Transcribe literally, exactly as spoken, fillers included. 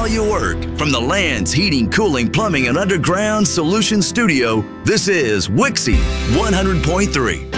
you work. From the Land's Heating, Cooling, Plumbing, and Underground Solutions Studio, this is Wixie one hundred point three.